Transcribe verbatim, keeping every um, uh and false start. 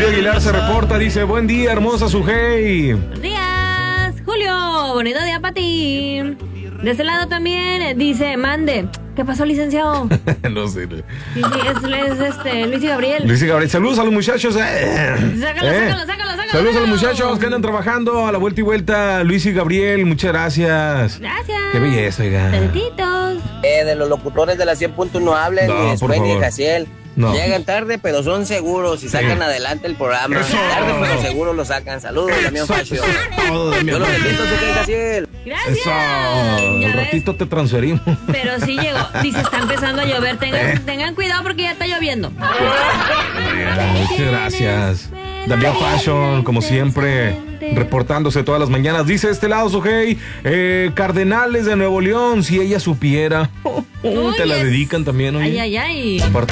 Julio Aguilar se reporta, dice, buen día, hermosa Sujei. Buenos días, Julio, bonito día para ti. De ese lado también dice, mande. ¿Qué pasó, licenciado? No sé. Sí, sí, es, es este, Luis y Gabriel. Luis y Gabriel, saludos a los muchachos. Eh. Sácalo, Eh. sácalo, sácalo, sácalo. Saludos sácalo. a los muchachos que andan trabajando a la vuelta y vuelta. Luis y Gabriel, muchas gracias. Gracias. Qué belleza, oiga. Salutitos. Eh, de los locutores de la cien punto uno hablen, No, ni por después ni favor. Jaciel. No. Llegan tarde, pero son seguros y sacan Sí. adelante el programa. Eso. Tarde, pero seguro lo sacan. Saludos, Damián Facio. Todo de mi Yo lo amor. felicito, Sujei Jaciel. Gracias. Eso. Ya Un ves. ratito te transferimos. Pero sí llegó. Dice, está empezando a llover. Tengan, Eh. tengan cuidado porque ya está lloviendo. Muchas gracias. Damián Fashion, como siempre, reportándose todas las mañanas. Dice este lado, Sujei, eh, Cardenales de Nuevo León, si ella supiera. Te la Oye. dedican también, oye. Ay, ay, ay. Aparte